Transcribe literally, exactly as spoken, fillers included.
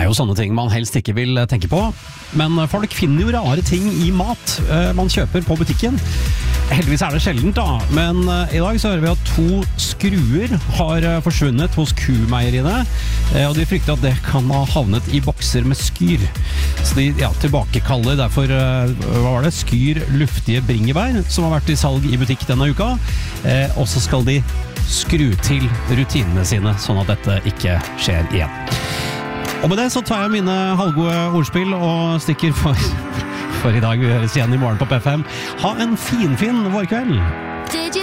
jo sånne ting man helst ikke vil tenke på, men folk finner jo rare ting i mat man kjøper på butikken. Heldigvis er det sjeldent da, men i dag så hører vi at to skruer har forsvunnet hos kumeieriene, og de frykter at det kan ha havnet i bokser med skyr. Så de ja, tilbakekaller derfor, hva var det, Skyr luftige bringebær, som har vært i salg i butikk denne uka, og så skal de skru til rutinene sine, sånn at dette ikke skjer igjen. Og med det så tar jeg mine halvgode ordspill og stikker for, for i dag. Vi høres igjen i morgen på P fem. Ha en fin, fin vårkveld!